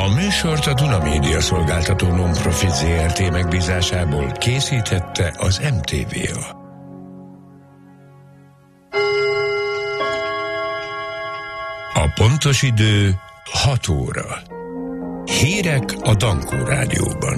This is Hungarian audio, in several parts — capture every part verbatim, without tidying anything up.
A műsort a Duna Média Szolgáltató Non-Profit zé er té megbízásából készítette az em té vé á. A pontos idő hat óra. Hírek a Dankó Rádióban.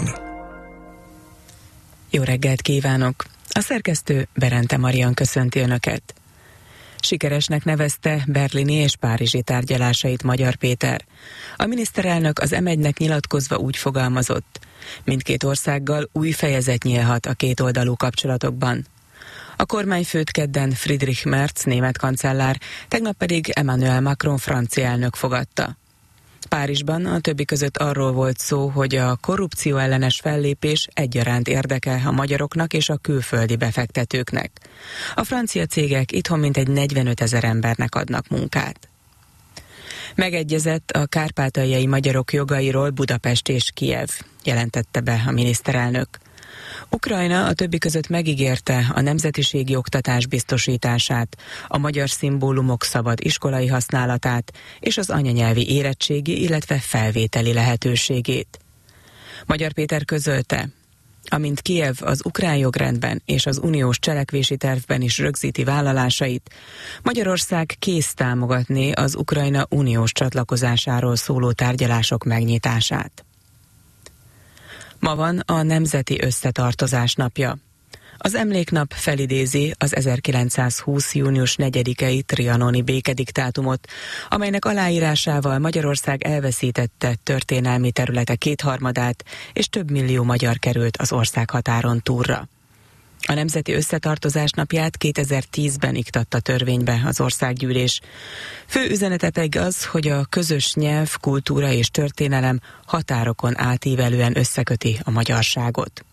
Jó reggelt kívánok! A szerkesztő Berente Marian köszönti Önöket. Sikeresnek nevezte berlini és párizsi tárgyalásait Magyar Péter. A miniszterelnök az em egynek nyilatkozva úgy fogalmazott: mindkét országgal új fejezet nyílhat a kétoldalú kapcsolatokban. A kormányfőt kedden Friedrich Merz német kancellár, tegnap pedig Emmanuel Macron francia elnök fogadta. Párizsban a többi között arról volt szó, hogy a korrupció ellenes fellépés egyaránt érdeke a magyaroknak és a külföldi befektetőknek. A francia cégek itthon mintegy negyvenötezer embernek adnak munkát. Megegyezett a kárpátaljai magyarok jogairól Budapest és Kijev, jelentette be a miniszterelnök. Ukrajna a többi között megígérte a nemzetiségi oktatás biztosítását, a magyar szimbólumok szabad iskolai használatát és az anyanyelvi érettségi, illetve felvételi lehetőségét. Magyar Péter közölte, amint Kijev az ukrán jogrendben és az uniós cselekvési tervben is rögzíti vállalásait, Magyarország kész támogatni az Ukrajna uniós csatlakozásáról szóló tárgyalások megnyitását. Ma van a Nemzeti Összetartozás napja. Az emléknap felidézi az ezerkilencszázhúsz. június negyedikei trianoni békediktátumot, amelynek aláírásával Magyarország elveszítette történelmi területe kétharmadát, és több millió magyar került az országhatáron túlra. A Nemzeti Összetartozás napját kétezer-tízben iktatta törvénybe az országgyűlés. Fő üzenete pedig az, hogy a közös nyelv, kultúra és történelem határokon átívelően összeköti a magyarságot.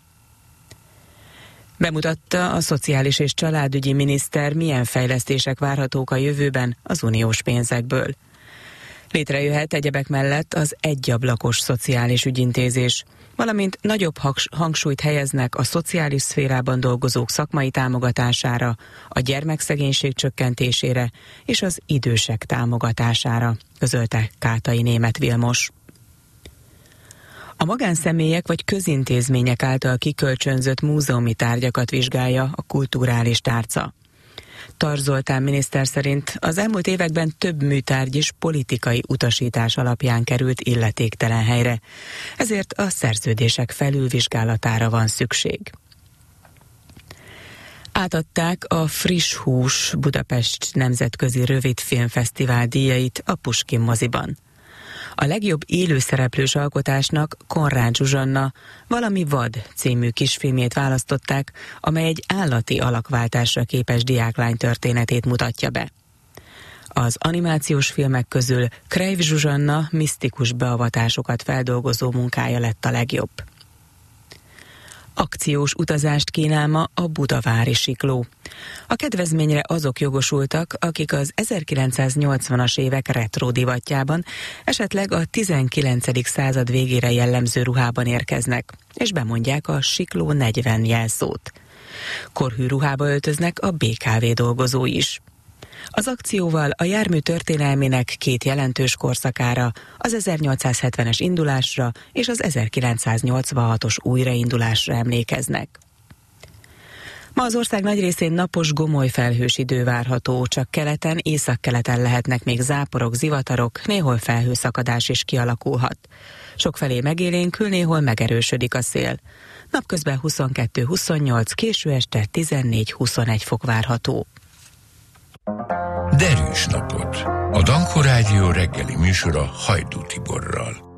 Bemutatta a szociális és családügyi miniszter, milyen fejlesztések várhatók a jövőben az uniós pénzekből. Létrejöhet egyebek mellett az egyablakos szociális ügyintézés, valamint nagyobb hangsúlyt helyeznek a szociális szférában dolgozók szakmai támogatására, a gyermekszegénység csökkentésére és az idősek támogatására, közölte Kátai Németh Vilmos. A magánszemélyek vagy közintézmények által kikölcsönzött múzeumi tárgyakat vizsgálja a kulturális tárca. Tar Zoltán miniszter szerint az elmúlt években több műtárgy is politikai utasítás alapján került illetéktelen helyre, ezért a szerződések felülvizsgálatára van szükség. Átadták a Friss Hús Budapest Nemzetközi Rövidfilmfesztivál díjait a Puskin moziban. A legjobb élőszereplős alkotásnak Konrád Zsuzsanna Valami vad című kisfilmjét választották, amely egy állati alakváltásra képes diáklány történetét mutatja be. Az animációs filmek közül Kreiv Zsuzsanna misztikus beavatásokat feldolgozó munkája lett a legjobb. Akciós utazást kínál ma a Budavári Sikló. A kedvezményre azok jogosultak, akik az ezerkilencszáznyolcvanas évek retro divatjában, esetleg a tizenkilencedik század végére jellemző ruhában érkeznek, és bemondják a Sikló negyven jelszót. Korhű ruhába öltöznek a bé ká vé dolgozói is. Az akcióval a jármű történelmének két jelentős korszakára, az ezernyolcszázhetvenes indulásra és az ezerkilencszáznyolcvanhatos újraindulásra emlékeznek. Ma az ország nagy részén napos, gomoly felhős idő várható, csak keleten, északkeleten lehetnek még záporok, zivatarok, néhol felhőszakadás is kialakulhat. Sokfelé megélénkül, néhol megerősödik a szél. Napközben huszonkettő-huszonnyolc, késő este tizennégy-huszonegy fok várható. Derűs napot! A Dankó Rádió reggeli műsora Hajdú Tiborral.